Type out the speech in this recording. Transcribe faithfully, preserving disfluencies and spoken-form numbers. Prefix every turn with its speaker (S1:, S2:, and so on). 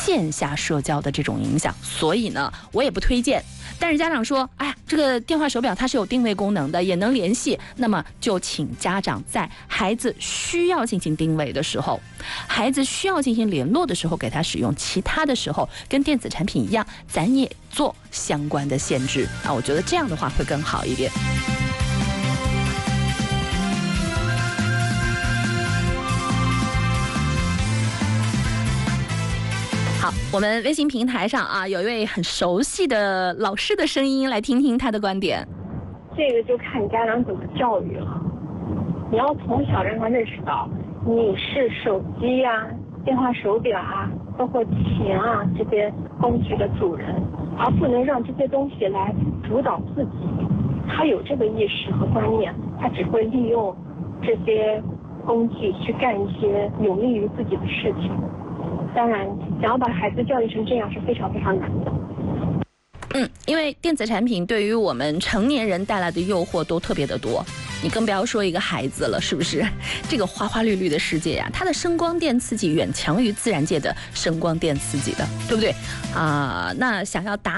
S1: 线下社交的这种影响，所以呢，我也不推荐。但是家长说，哎呀，这个电话手表它是有定位功能的，也能联系，那么就请家长在孩子需要进行定位的时候，孩子需要进行联络的时候给他使用，其他的时候跟电子产品一样，咱也做相关的限制啊，我觉得这样的话会更好一点。好，我们微信平台上啊，有一位很熟悉的老师的声音，来听听他的观点。
S2: 这个就看家长怎么教育了。你要从小让他认识到，你是手机啊、电话手表啊，包括钱啊这些工具的主人，而不能让这些东西来主导自己。他有这个意识和观念，他只会利用这些工具去干一些有利于自己的事情。当然，想要把孩子教育成这样是非常非常难的。
S1: 嗯，因为电子产品对于我们成年人带来的诱惑都特别的多，你更不要说一个孩子了，是不是？这个花花绿绿的世界呀、啊，它的声光电刺激远强于自然界的声光电刺激的，对不对？啊、呃，那想要达